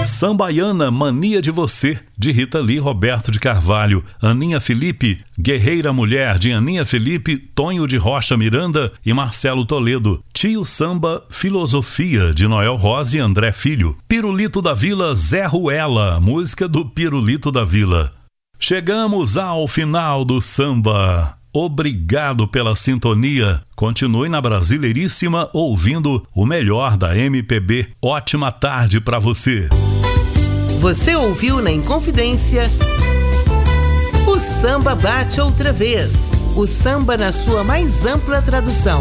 Sambaiana, Mania de Você, de Rita Lee, Roberto de Carvalho. Aninha Felipe, Guerreira Mulher, de Aninha Felipe, Tonho de Rocha Miranda e Marcelo Toledo. Tio Samba, Filosofia, de Noel Rosa e André Filho. Pirulito da Vila, Zé Ruela, música do Pirulito da Vila. Chegamos ao final do samba. Obrigado pela sintonia. Continue na Brasileiríssima ouvindo o melhor da MPB. Ótima tarde para você. Você ouviu na Inconfidência o Samba Bate Outra Vez. O samba na sua mais ampla tradução.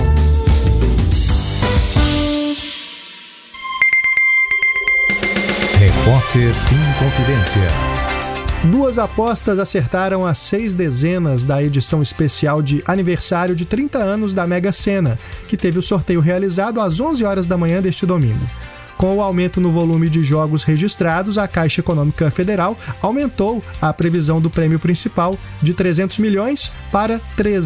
Repórter Inconfidência. 2 apostas acertaram as 6 dezenas da edição especial de aniversário de 30 anos da Mega Sena, que teve o sorteio realizado às 11 horas da manhã deste domingo. Com o aumento no volume de jogos registrados, a Caixa Econômica Federal aumentou a previsão do prêmio principal de 300 milhões para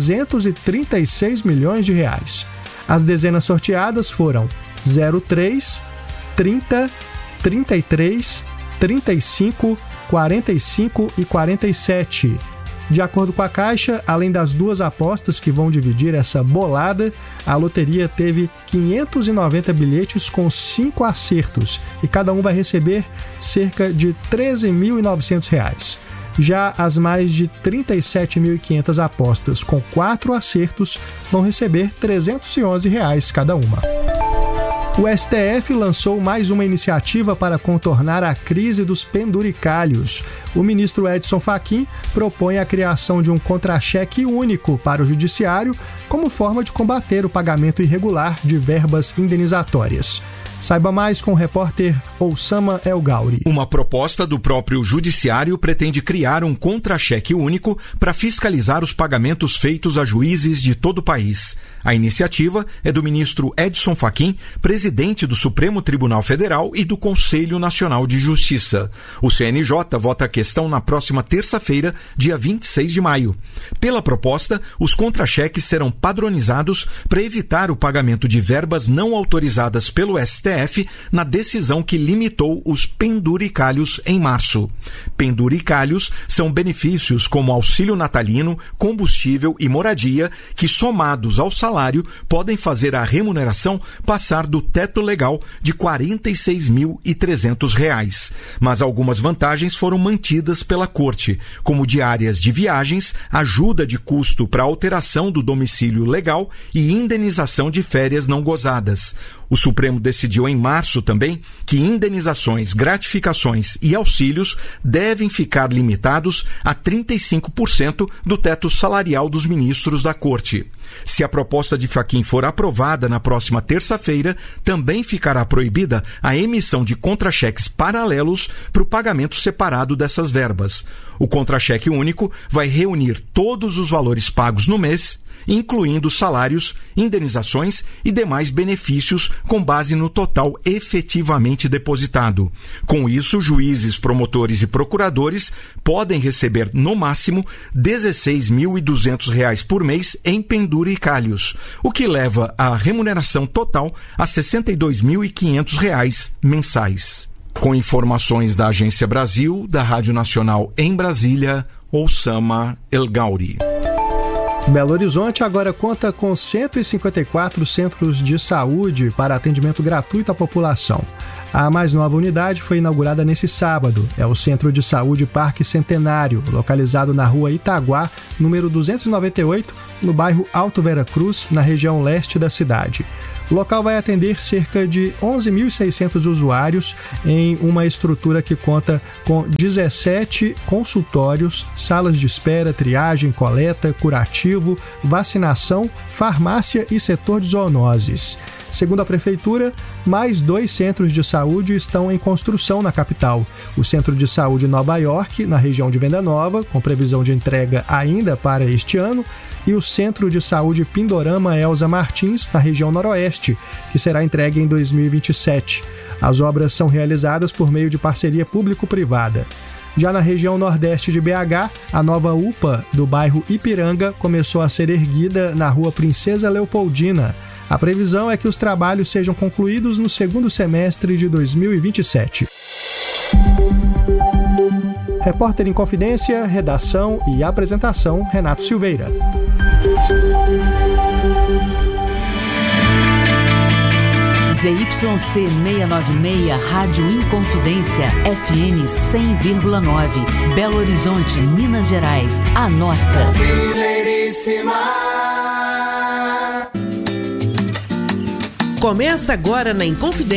336 milhões de reais. As dezenas sorteadas foram 03, 30, 33, 35, 45 e 47. De acordo com a Caixa, além das 2 apostas que vão dividir essa bolada, a loteria teve 590 bilhetes com 5 acertos e cada um vai receber cerca de R$ 13.900. Já as mais de 37.500 apostas com 4 acertos vão receber R$ 311 cada uma. O STF lançou mais uma iniciativa para contornar a crise dos penduricalhos. O ministro Edson Fachin propõe a criação de um contra-cheque único para o judiciário como forma de combater o pagamento irregular de verbas indenizatórias. Saiba mais com o repórter Oussama El Gauri. Uma proposta do próprio Judiciário pretende criar um contra-cheque único para fiscalizar os pagamentos feitos a juízes de todo o país. A iniciativa é do ministro Edson Fachin, presidente do Supremo Tribunal Federal e do Conselho Nacional de Justiça. O CNJ vota a questão na próxima terça-feira, dia 26 de maio. Pela proposta, os contra-cheques serão padronizados para evitar o pagamento de verbas não autorizadas pelo STF na decisão que limitou os penduricalhos em março. Penduricalhos são benefícios como auxílio natalino, combustível e moradia que, somados ao salário, podem fazer a remuneração passar do teto legal de R$ 46.300. Mas algumas vantagens foram mantidas pela Corte, como diárias de viagens, ajuda de custo para alteração do domicílio legal e indenização de férias não gozadas. O Supremo decidiu em março também que indenizações, gratificações e auxílios devem ficar limitados a 35% do teto salarial dos ministros da Corte. Se a proposta de Fachin for aprovada na próxima terça-feira, também ficará proibida a emissão de contra-cheques paralelos para o pagamento separado dessas verbas. O contra-cheque único vai reunir todos os valores pagos no mês, incluindo salários, indenizações e demais benefícios com base no total efetivamente depositado. Com isso, juízes, promotores e procuradores podem receber, no máximo, R$ 16.200 por mês em penduricalhos, o que leva a remuneração total a R$ 62.500 mensais. Com informações da Agência Brasil, da Rádio Nacional em Brasília, Oussama El Gauri. Belo Horizonte agora conta com 154 centros de saúde para atendimento gratuito à população. A mais nova unidade foi inaugurada nesse sábado. É o Centro de Saúde Parque Centenário, localizado na rua Itaguá, número 298, no bairro Alto Vera Cruz, na região leste da cidade. O local vai atender cerca de 11.600 usuários em uma estrutura que conta com 17 consultórios, salas de espera, triagem, coleta, curativo, vacinação, farmácia e setor de zoonoses. Segundo a Prefeitura, mais 2 centros de saúde estão em construção na capital. O Centro de Saúde Nova York, na região de Venda Nova, com previsão de entrega ainda para este ano, e o Centro de Saúde Pindorama Elza Martins, na região noroeste, que será entregue em 2027. As obras são realizadas por meio de parceria público-privada. Já na região nordeste de BH, a nova UPA do bairro Ipiranga começou a ser erguida na rua Princesa Leopoldina. A previsão é que os trabalhos sejam concluídos no segundo semestre de 2027. Repórter em Confidência, redação e apresentação, Renato Silveira. ZYC 696, Rádio Inconfidência, FM 100,9, Belo Horizonte, Minas Gerais, a nossa. Começa agora na Inconfidência.